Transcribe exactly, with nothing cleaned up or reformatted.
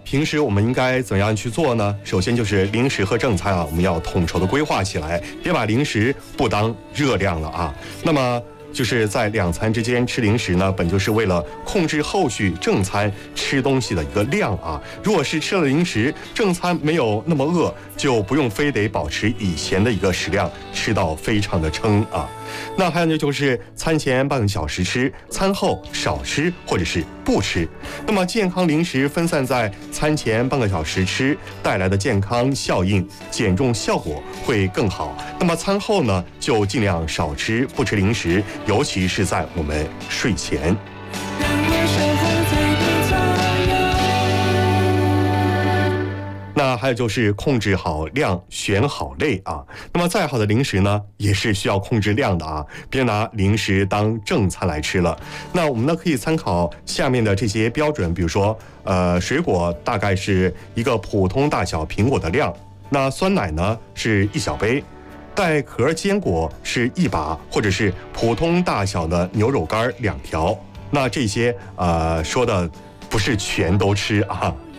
平时我们应该怎样去做呢？首先就是零食和正餐啊，我们要统筹的规划起来，别把零食不当热量了啊。那么就是在两餐之间吃零食呢，本就是为了控制后续正餐吃东西的一个量啊。如果是吃了零食，正餐没有那么饿，就不用非得保持以前的一个食量，吃到非常的撑啊。那还有呢，就是餐前半个小时吃，餐后少吃或者是不吃。那么健康零食分散在餐前半个小时吃，带来的健康效应、减重效果会更好。那么餐后呢，就尽量少吃，不吃零食，尤其是在我们睡前。那还有就是控制好量，选好类啊。那么再好的零食呢，也是需要控制量的啊，别拿零食当正餐来吃了。那我们呢可以参考下面的这些标准，比如说，呃，水果大概是一个普通大小苹果的量，那酸奶呢是一小杯，带壳坚果是一把，或者是普通大小的牛肉干两条。那这些呃说的不是全都吃啊。